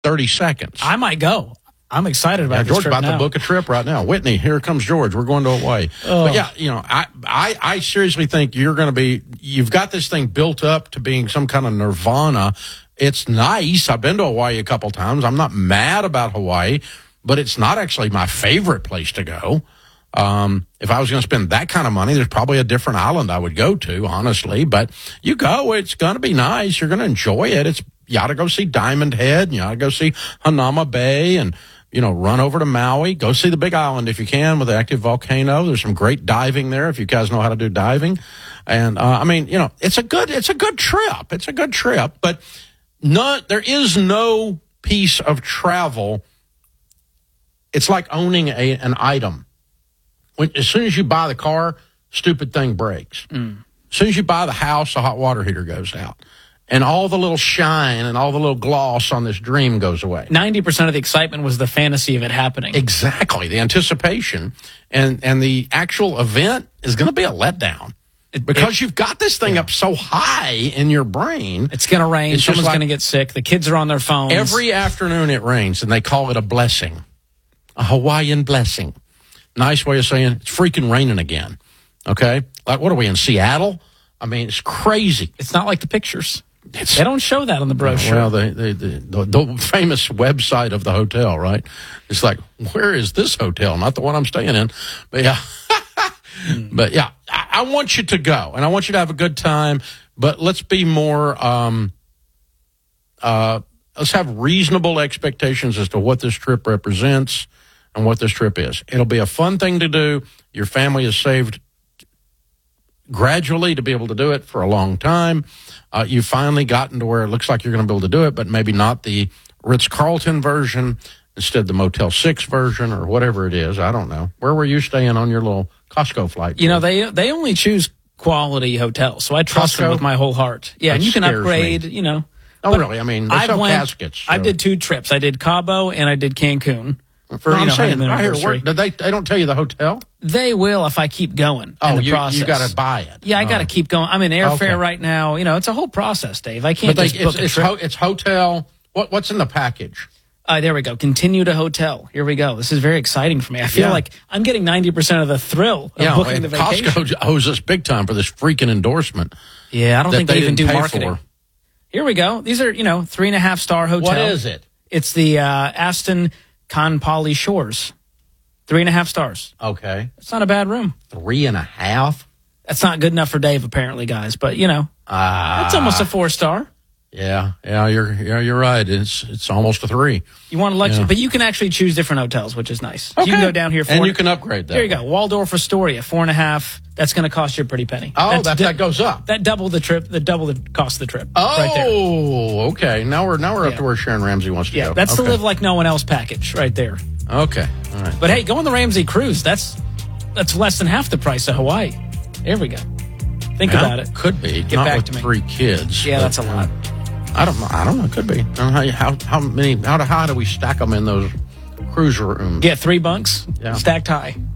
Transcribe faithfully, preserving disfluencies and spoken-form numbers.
thirty seconds. I might go. I'm excited about yeah, this George trip about now. to book a trip right now. Whitney, here comes George. We're going to Hawaii. Oh. But yeah, you know, I, I, I seriously think you're going to be, you've got this thing built up to being some kind of nirvana. It's nice. I've been to Hawaii a couple times. I'm not mad about Hawaii, but it's not actually my favorite place to go. Um, if I was going to spend that kind of money, there's probably a different island I would go to, honestly. But you go, it's going to be nice. You're going to enjoy it. It's, you ought to go see Diamond Head, and you ought to go see Hanauma Bay, and, you know, run over to Maui. Go see the Big Island if you can with the active volcano. There's some great diving there if you guys know how to do diving. And, uh, I mean, you know, it's a good, it's a good trip. It's a good trip. But not, there is no piece of travel. It's like owning a, an item. When, as soon as you buy the car, stupid thing breaks. Mm. As soon as you buy the house, the hot water heater goes out. And all the little shine and all the little gloss on this dream goes away. ninety percent of the excitement was the fantasy of it happening. Exactly. The anticipation. And, and the actual event is going to be a letdown. It, because it, you've got this thing yeah. up so high in your brain. It's going to rain. Someone's like, going to get sick. The kids are on their phones. Every afternoon it rains, and they call it a blessing. A Hawaiian blessing. Nice way of saying it's freaking raining again. Okay? Like, what are we, in Seattle? I mean, it's crazy. It's not like the pictures. It's, they don't show that on the brochure. Well, the, the, the, the famous website of the hotel, right? It's like, where is this hotel? Not the one I'm staying in. But yeah. But yeah, I, I want you to go, and I want you to have a good time, but let's be more, um, uh, let's have reasonable expectations as to what this trip represents and what this trip is. It'll be a fun thing to do. Your family is saved gradually to be able to do it for a long time. Uh, you've finally gotten to where it looks like you're going to be able to do it, but maybe not the Ritz-Carlton version, instead the Motel six version or whatever it is. I don't know. Where were you staying on your little Costco flight? You know, they they only choose quality hotels, so I trust Costco? them with my whole heart. Yeah, That and you can upgrade, me. you know. Oh, really? I mean, they I sell went, caskets. So. I did two trips. I did Cabo and I did Cancun. For, no, you I'm know, saying, honeymoon right here, anniversary. where, did they, they don't tell you the hotel? They will if I keep going Oh, in the you, process. you got to buy it. Yeah, I oh. got to keep going. I'm in airfare Okay. right now. You know, it's a whole process, Dave. I can't But they, just book it's, a it's, trip. ho- it's hotel. What, what's in the package? Uh, there we go. Continue to hotel. Here we go. This is very exciting for me. I feel Yeah. like I'm getting ninety percent of the thrill of Yeah, booking the vacation. Costco owes us big time for this freaking endorsement. Yeah, I don't that think they, they even do didn't pay marketing. for. Here we go. These are, you know, three and a half star hotel. What is it? It's the uh, Aston Kaanapali Shores. Three and a half stars. Okay. It's not a bad room. Three and a half? That's not good enough for Dave, apparently, guys. But, you know, uh, that's almost a four star. Yeah, yeah, you're yeah, you're right. It's it's almost a three. You want to luxury, Yeah. but you can actually choose different hotels, which is nice. Okay. You can go down here. Four, and you can upgrade that. Here you go. Waldorf Astoria, four and a half. That's going to cost you a pretty penny. Oh, That's that, di- that goes up. That double the trip. The double the cost of the trip. Oh, right there. okay. Now we're now we're up Yeah. to where Sharon Ramsey wants to Yeah, go. that's okay. the live like no one else package right there. Okay, all right. But hey, go on the Ramsey cruise. That's that's less than half the price of Hawaii. There we go. Think Well, about it. Could be. Get Not back with to me. three kids. Yeah, but, that's a lot. I don't know. I don't know. It could be. I don't know how, you- how how many how do, how do we stack them in those cruise rooms? Get three bunks, Yeah. stacked high.